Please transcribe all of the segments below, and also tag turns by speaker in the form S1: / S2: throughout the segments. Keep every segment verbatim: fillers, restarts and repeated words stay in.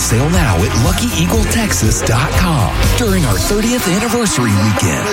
S1: sale now at lucky eagle texas dot com during our thirtieth anniversary weekend.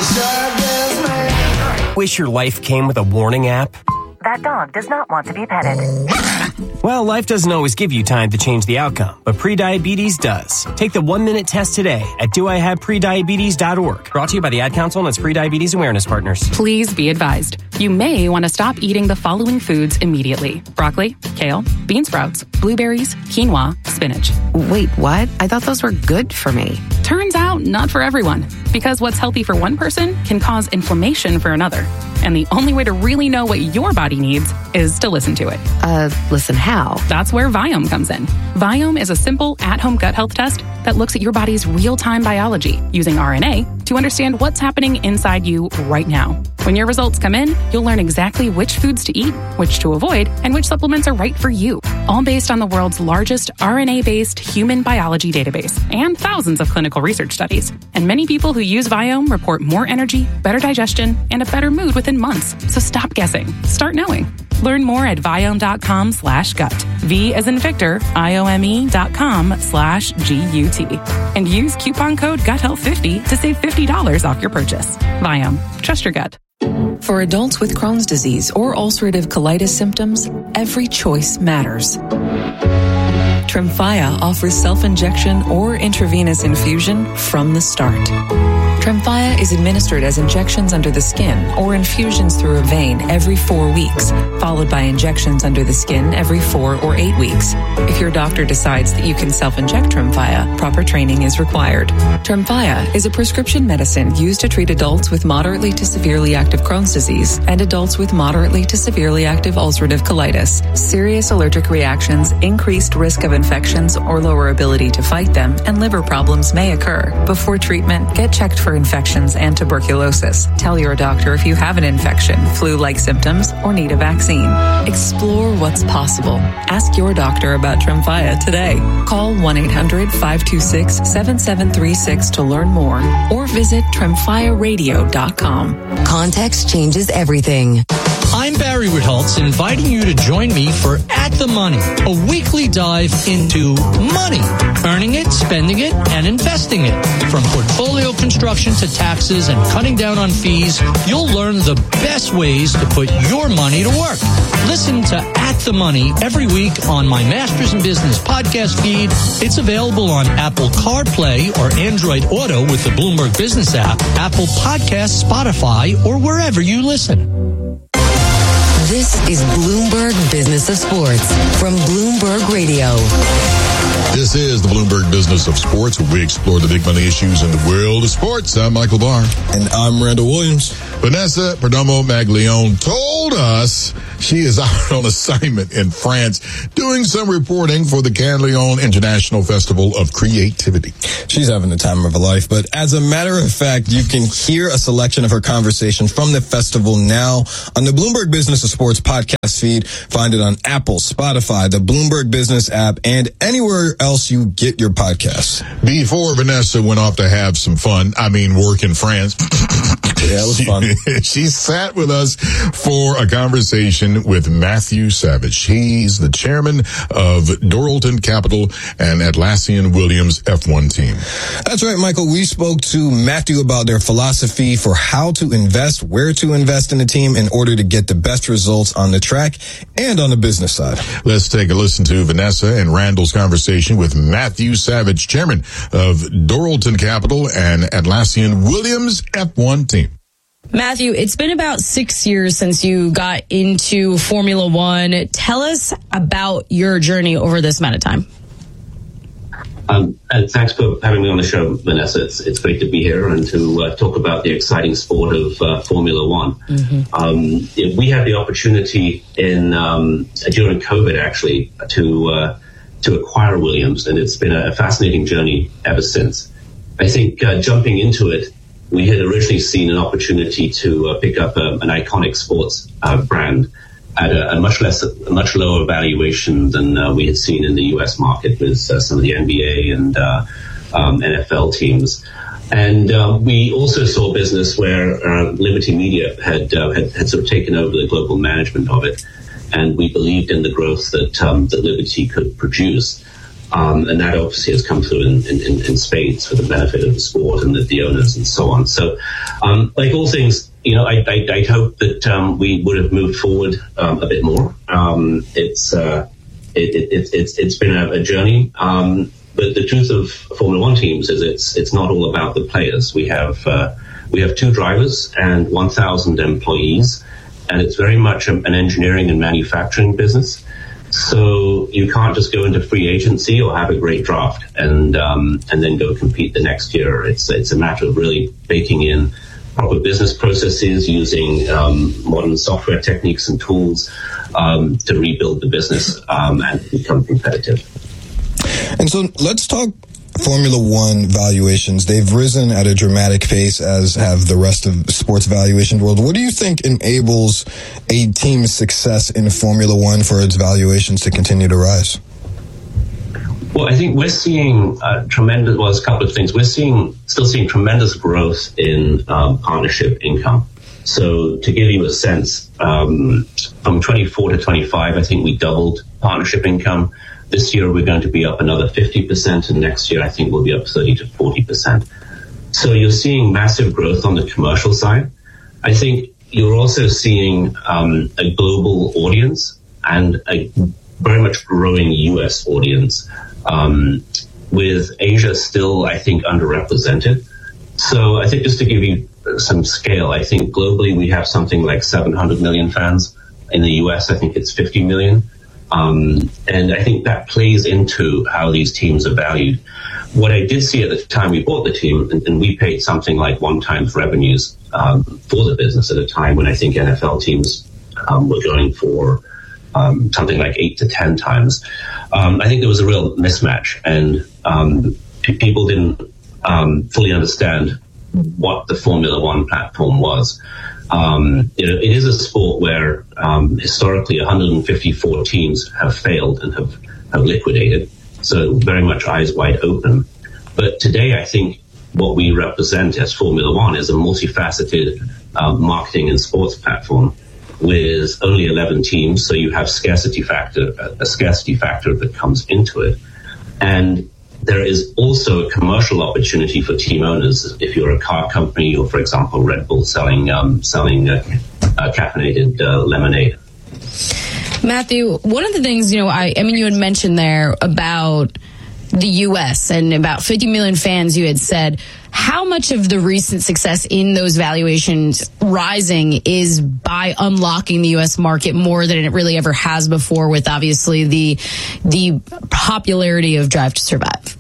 S2: Wish your life came with a warning app?
S3: That dog does not want to be petted.
S2: Well, life doesn't always give you time to change the outcome, but prediabetes does. Take the one-minute test today at do I have prediabetes dot org. Brought to you by the Ad Council and its Prediabetes Awareness Partners.
S4: Please be advised. You may want to stop eating the following foods immediately. Broccoli, kale, bean sprouts, blueberries, quinoa, spinach.
S5: Wait, what? I thought those were good for me.
S4: Turns out, not for everyone. Because what's healthy for one person can cause inflammation for another. And the only way to really know what your body needs is to listen to it.
S5: Uh, listen how?
S4: That's where Viome comes in. Viome is a simple, at-home gut health test that looks at your body's real-time biology using R N A to understand what's happening inside you right now. When your results come in, you'll learn exactly which foods to eat, which to avoid, and which supplements are right for you. All based on the world's largest R N A-based human biology database and thousands of clinical research studies. And many people who use Viome report more energy, better digestion, and a better mood within months. So stop guessing. Start knowing. Learn more at Viome.com slash gut. V as in Victor, I-O-M-E dot com slash G-U-T. And use coupon code gut health fifty to save fifty dollars off your purchase. Viome. Trust your gut.
S6: For adults with Crohn's disease or ulcerative colitis symptoms, every choice matters. Tremfya offers self-injection or intravenous infusion from the start. Tremfya is administered as injections under the skin or infusions through a vein every four weeks, followed by injections under the skin every four or eight weeks. If your doctor decides that you can self-inject Tremfya, proper training is required. Tremfya is a prescription medicine used to treat adults with moderately to severely active Crohn's disease and adults with moderately to severely active ulcerative colitis. Serious allergic reactions, increased risk of infections or lower ability to fight them, and liver problems may occur. Before treatment, get checked for infections and tuberculosis. Tell your doctor if you have an infection, flu-like symptoms, or need a vaccine. Explore what's possible. Ask your doctor about Tremfya today. Call one eight hundred five two six seven seven three six to learn more or visit tremfya radio dot com.
S7: Context changes everything.
S8: I'm Barry Ritholtz, inviting you to join me for At the Money, a weekly dive into money, earning it, spending it, and investing it. From portfolio construction to taxes and cutting down on fees, you'll learn the best ways to put your money to work. Listen to At the Money every week on my Masters in Business podcast feed. It's available on Apple CarPlay or Android Auto with the Bloomberg Business app, Apple Podcasts, Spotify, or wherever you listen.
S7: This is Bloomberg Business of Sports from Bloomberg Radio.
S9: This is the Bloomberg Business of Sports, where we explore the big money issues in the world of sports. I'm Michael Barr.
S10: And I'm Randall Williams.
S9: Vanessa Perdomo-Maglione told us she is out on assignment in France doing some reporting for the Cannes Lions International Festival of Creativity.
S10: She's having the time of her life, but as a matter of fact, you can hear a selection of her conversation from the festival now on the Bloomberg Business of Sports podcast feed. Find it on Apple, Spotify, the Bloomberg Business app, and anywhere else you get your podcasts.
S9: Before Vanessa went off to have some fun, I mean work in France.
S10: Yeah, it was fun.
S9: She sat with us for a conversation with Matthew Savage. He's the chairman of Doralton Capital and Atlassian Williams F one team.
S10: That's right, Michael. We spoke to Matthew about their philosophy for how to invest, where to invest in the team in order to get the best results on the track and on the business side.
S9: Let's take a listen to Vanessa and Randall's conversation with Matthew Savage, chairman of Doralton Capital and Atlassian Williams F one team.
S11: Matthew, it's been about six years since you got into Formula One. Tell us about your journey over this amount of time.
S12: Um, and thanks for having me on the show, Vanessa. It's, it's great to be here and to uh, talk about the exciting sport of uh, Formula One. Mm-hmm. Um, we had the opportunity in um, during COVID, actually, to uh, to acquire Williams, and it's been a fascinating journey ever since. I think uh, jumping into it, we had originally seen an opportunity to uh, pick up a, an iconic sports uh, brand at a, a much less, a much lower valuation than uh, we had seen in the U S market with uh, some of the N B A and uh, um, N F L teams. And uh, we also saw a business where uh, Liberty Media had, uh, had had sort of taken over the global management of it, and we believed in the growth that um, that Liberty could produce. Um, and that obviously has come through in, in, in spades for the benefit of the sport and the, the owners and so on. So, um, like all things, you know, I, I, I'd hope that um, we would have moved forward um, a bit more. Um, it's, uh, it, it, it, it's it's been a, a journey. Um, but the truth of Formula One teams is it's it's not all about the players. We have uh, we have two drivers and one thousand employees, and it's very much an engineering and manufacturing business. So you can't just go into free agency or have a great draft and um, and then go compete the next year. It's it's a matter of really baking in proper business processes, using um, modern software techniques and tools um, to rebuild the business um, and become competitive.
S10: And so let's talk Formula One valuations. They've risen at a dramatic pace, as have the rest of the sports valuation world. What do you think enables a team's success in Formula One for its valuations to continue to rise?
S12: Well, I think we're seeing uh, tremendous, well, there's a couple of things. We're seeing, still seeing tremendous growth in um, partnership income. So to give you a sense, um, from twenty-four to twenty-five, I think we doubled partnership income. This year, we're going to be up another fifty percent, and next year, I think we'll be up thirty to forty percent. So you're seeing massive growth on the commercial side. I think you're also seeing um, a global audience and a very much growing U S audience, um, with Asia still, I think, underrepresented. So I think just to give you some scale, I think globally we have something like seven hundred million fans. In the U S, I think it's fifty million. Um, and I think that plays into how these teams are valued. What I did see at the time we bought the team, and, and we paid something like one times revenues um, for the business at a time when I think N F L teams um, were going for um, something like eight to ten times. Um, I think there was a real mismatch, and um, p- people didn't um, fully understand what the Formula One platform was. Um, you know, it is a sport where um, historically one hundred fifty-four teams have failed and have, have liquidated. So very much eyes wide open. But today, I think what we represent as Formula One is a multifaceted um, marketing and sports platform with only eleven teams. So you have scarcity factor, a scarcity factor that comes into it. And there is also a commercial opportunity for team owners. If you're a car company, or for example, Red Bull selling um, selling uh, uh, caffeinated uh, lemonade.
S11: Matthew, one of the things, you know, I, I mean, you had mentioned there about the U S and about fifty million fans, you had said. How much of the recent success in those valuations rising is by unlocking the U S market more than it really ever has before, with obviously the the popularity of Drive to Survive?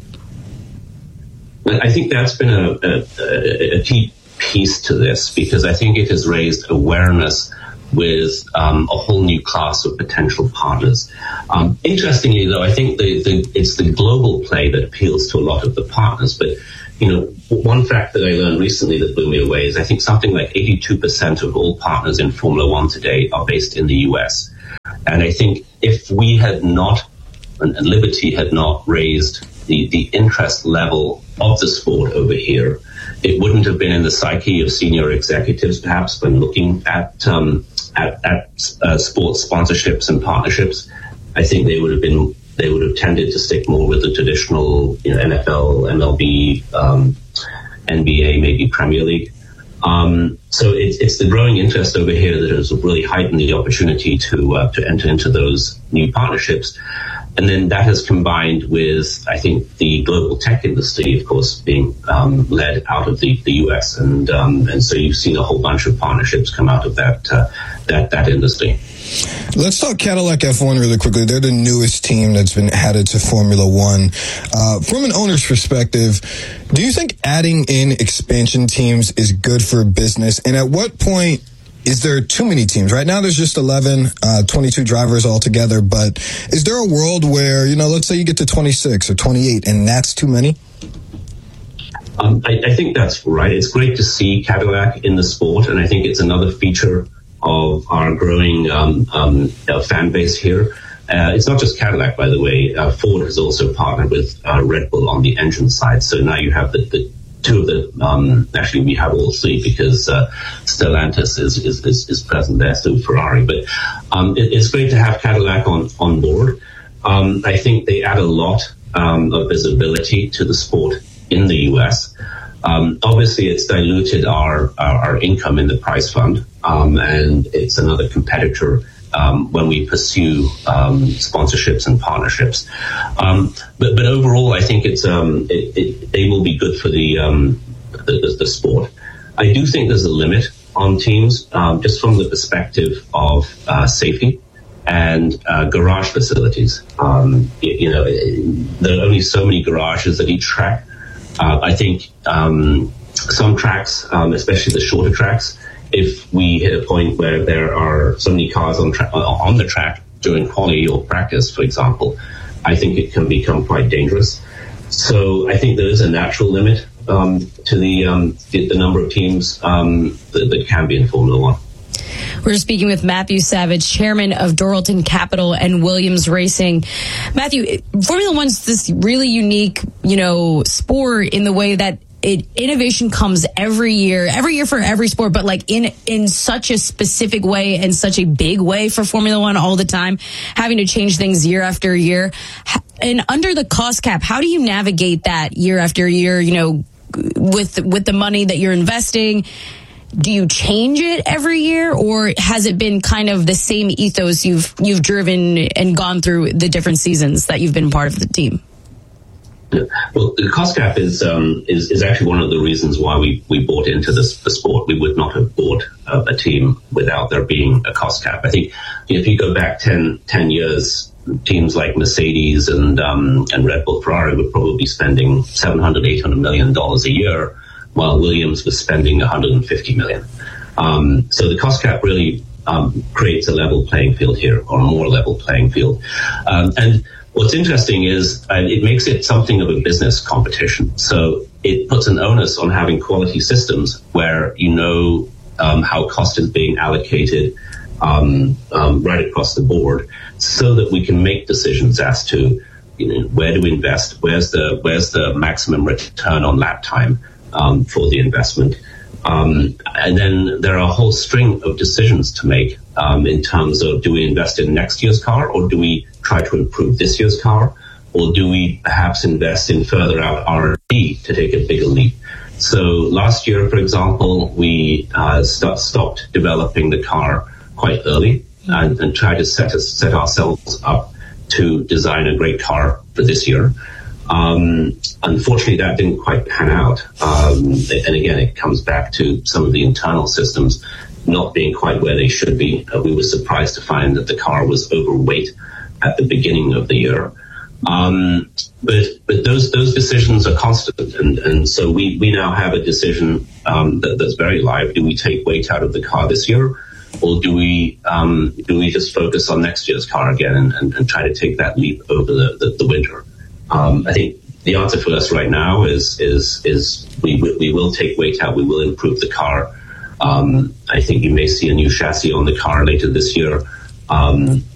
S12: I think that's been a, a, a key piece to this, because I think it has raised awareness with um, a whole new class of potential partners. Um, interestingly, though, I think the, the, it's the global play that appeals to a lot of the partners. But, you know, one fact that I learned recently that blew me away is I think something like eighty-two percent of all partners in Formula One today are based in the U S. And I think if we had not, and Liberty had not raised the, the interest level of the sport over here, it wouldn't have been in the psyche of senior executives, perhaps, when looking at um, at, at uh, sports sponsorships and partnerships. I think they would have been they would have tended to stick more with the traditional, you know, N F L, M L B, um, N B A, maybe Premier League. Um, so it's it's the growing interest over here that has really heightened the opportunity to uh, to enter into those new partnerships. And then that has combined with, I think, the global tech industry, of course, being um, led out of the, the U S. And um, and so you've seen a whole bunch of partnerships come out of that uh, that that industry.
S10: Let's talk Cadillac F one really quickly. They're the newest team that's been added to Formula One. Uh, from an owner's perspective, do you think adding in expansion teams is good for business? And at what point is there too many teams? Right now there's just eleven, uh, twenty-two drivers altogether, but is there a world where, you know, let's say you get to twenty-six or twenty-eight and that's too many?
S12: Um, I, I think that's right. It's great to see Cadillac in the sport, and I think it's another feature of our growing um, um, uh, fan base here. Uh, it's not just Cadillac, by the way. Uh, Ford has also partnered with uh, Red Bull on the engine side, so now you have the, the two of the, um, actually we have all three, because uh, Stellantis is, is, is, is present there, so Ferrari. But um, it, it's great to have Cadillac on, on board. Um, I think they add a lot um, of visibility to the sport in the U S. Um, obviously, it's diluted our, our, our income in the prize fund, um, and it's another competitor um, when we pursue um, sponsorships and partnerships. Um, but, but overall, I think it's um, it, it, they will be good for the, um, the, the the sport. I do think there's a limit on teams, um, just from the perspective of uh, safety and uh, garage facilities. Um, you, you know, there are only so many garages at each track. Uh, I think um, some tracks, um, especially the shorter tracks, if we hit a point where there are so many cars on, tra- on the track during quali or practice, for example, I think it can become quite dangerous. So I think there is a natural limit um, to the, um, the the number of teams um, that, that can be in Formula One.
S11: We're speaking with Matthew Savage, chairman of Doralton Capital and Williams Racing. Matthew, Formula One's this really unique, you know, sport in the way that it, innovation comes every year, every year for every sport, but like in, in such a specific way and such a big way for Formula One all the time, having to change things year after year. And under the cost cap, how do you navigate that year after year, you know, with, with the money that you're investing? Do you change it every year, or has it been kind of the same ethos you've you've driven and gone through the different seasons that you've been part of the team?
S12: Well, the cost cap is um, is, is actually one of the reasons why we, we bought into this the sport. We would not have bought a, a team without there being a cost cap. I think if you go back ten, ten years, teams like Mercedes and um, and Red Bull, Ferrari would probably be spending seven hundred, eight hundred million dollars a year, while Williams was spending one hundred fifty million. Um, so the cost cap really um, creates a level playing field here, or a more level playing field. Um, and what's interesting is uh, it makes it something of a business competition. So it puts an onus on having quality systems where you know um, how cost is being allocated um, um, right across the board, so that we can make decisions as to, you know, where do we invest, where's the where's the maximum return on lap time Um, for the investment. Um, and then there are a whole string of decisions to make um, in terms of, do we invest in next year's car, or do we try to improve this year's car, or do we perhaps invest in further out R and D to take a bigger leap? So last year, for example, we uh, st- stopped developing the car quite early and, and tried to set, us, set ourselves up to design a great car for this year. Um, unfortunately, that didn't quite pan out. Um, and again, it comes back to some of the internal systems not being quite where they should be. Uh, we were surprised to find that the car was overweight at the beginning of the year. Um, but, but those, those decisions are constant. And, and so we, we now have a decision, um, that, that's very live. Do we take weight out of the car this year? Or do we, um, do we just focus on next year's car again and, and, and try to take that leap over the, the, the winter? Um, I think the answer for us right now is is is we we will take weight out. We will improve the car. Um, I think you may see a new chassis on the car later this year. Um,